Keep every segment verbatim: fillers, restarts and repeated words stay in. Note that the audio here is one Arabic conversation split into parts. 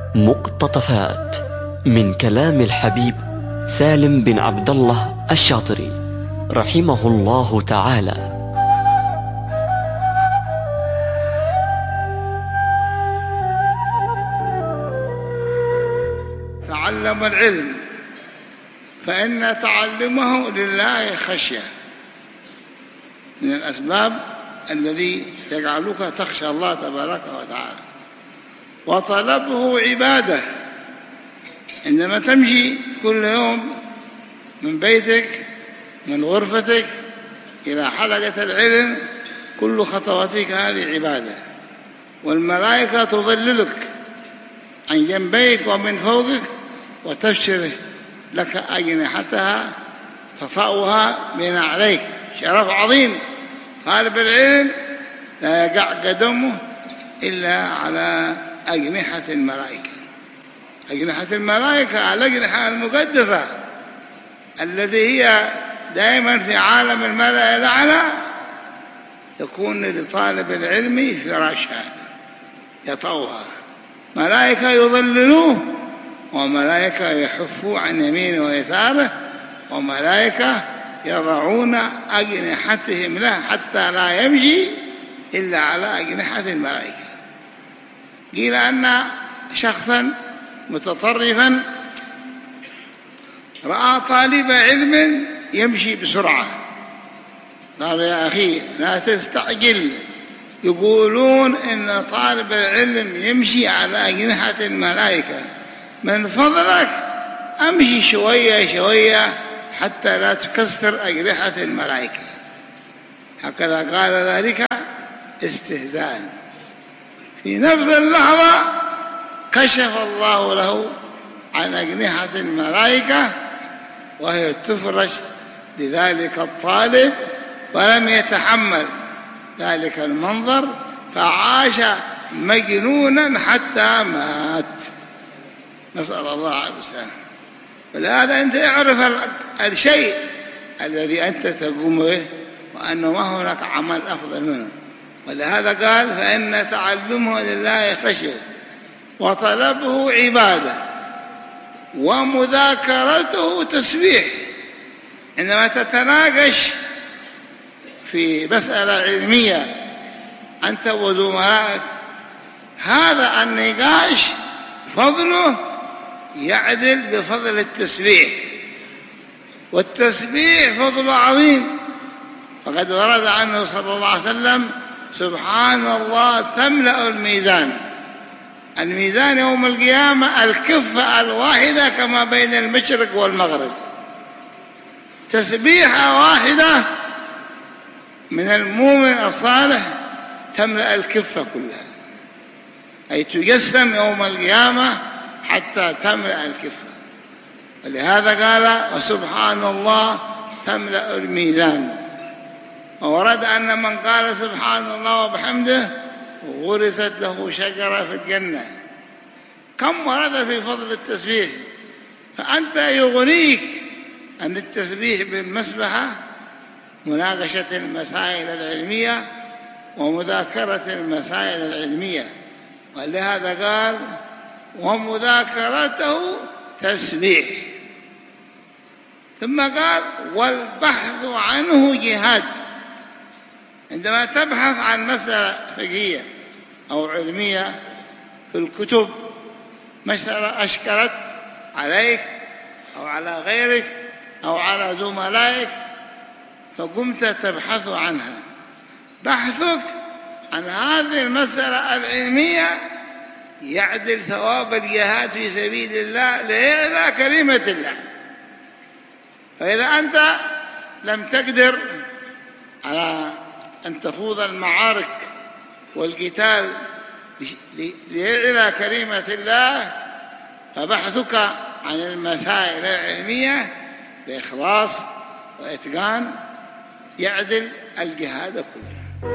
مقتطفات من كلام الحبيب سالم بن عبد الله الشاطري رحمه الله تعالى. تعلم العلم فإن تعلمه لله خشية، من الأسباب الذي تجعلك تخشى الله تبارك وتعالى. وطلبه عبادة، عندما تمشي كل يوم من بيتك من غرفتك إلى حلقة العلم كل خطواتك هذه عبادة، والملائكة تظللك عن جنبيك ومن فوقك وتبشر لك أجنحتها تطأها من عليك، شرف عظيم. طالب العلم لا يقع قدمه إلا على أجنحة الملائكة، أجنحة الملائكة الأجنحة المقدسة الذي هي دائما في عالم الملأ الأعلى تكون لطالب العلم فراشا يطوها، ملائكة يظللوه، وملائكة يحفوا عن يمينه ويساره، وملائكة يضعون أجنحتهم له حتى لا يمشي إلا على أجنحة الملائكة. قيل أن شخصا متطرفا رأى طالب علم يمشي بسرعة، قال يا أخي لا تستعجل، يقولون إن طالب العلم يمشي على أجنحة الملائكة، من فضلك أمشي شوية شوية حتى لا تكسر أجنحة الملائكة. هكذا قال ذلك استهزاء. في نفس اللحظة كشف الله له عن أجنحة الملائكة وهي تفرش لذلك الطالب، ولم يتحمل ذلك المنظر فعاش مجنونا حتى مات، نسأل الله السلامة. ولهذا أنت اعرف الشيء الذي أنت تقوم به وأنه ما هناك عمل أفضل منه. ولهذا قال فإن تعلمه لله خشية، وطلبه عبادة، ومذاكرته تسبيح. عندما تتناقش في مسألة علمية أنت وزملائك هذا النقاش فضله يعدل بفضل التسبيح، والتسبيح فضل عظيم. فقد ورد عنه صلى الله عليه وسلم سبحان الله تملأ الميزان، الميزان يوم القيامة الكفة الواحدة كما بين المشرق والمغرب، تسبيحة واحدة من المؤمن الصالح تملأ الكفة كلها، أي تجسم يوم القيامة حتى تملأ الكفة. ولهذا قال وسبحان الله تملأ الميزان. وورد أن من قال سبحان الله وبحمده غرست له شجرة في الجنة. كم ورد في فضل التسبيح، فأنت يغنيك أن التسبيح بالمسبحة مناقشة المسائل العلمية ومذاكرة المسائل العلمية. ولهذا قال ومذاكرته تسبيح، ثم قال والبحث عنه جهاد. عندما تبحث عن مسألة فقهية أو علمية في الكتب، مسألة أشكلت عليك أو على غيرك أو على زملائك فقمت تبحث عنها، بحثك عن هذه المسألة العلمية يعدل ثواب الجهاد في سبيل الله لإعلاء كلمة الله. فإذا أنت لم تقدر على أن تخوض المعارك والقتال لإعلاء كلمة الله، فبحثك عن المسائل العلمية بإخلاص وإتقان يعدل الجهاد كله.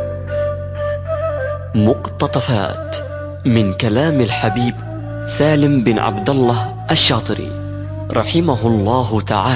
مقتطفات من كلام الحبيب سالم بن عبد الله الشاطري رحمه الله تعالى.